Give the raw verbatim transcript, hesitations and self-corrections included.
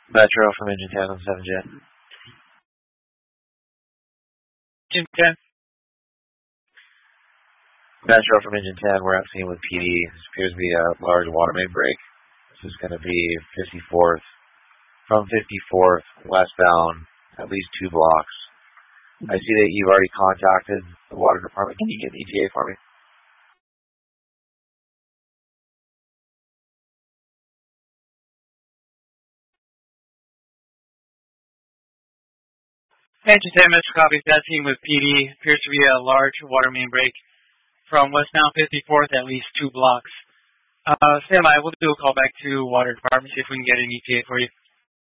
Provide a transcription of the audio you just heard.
Metro from Engine ten on seven Jet. Engine ten. Metro from Engine ten, we're at scene with P D. This appears to be a large water main break. This is going to be fifty-fourth. From fifty-fourth, westbound, at least two blocks. I see that you've already contacted the water department. Can you get an E T A for me? Engine ten, Mister Copies, that scene with P D. Appears to be a large water main break from westbound fifty-fourth, at least two blocks. Uh, stand by, we'll do a call back to water department, see if we can get an E T A for you.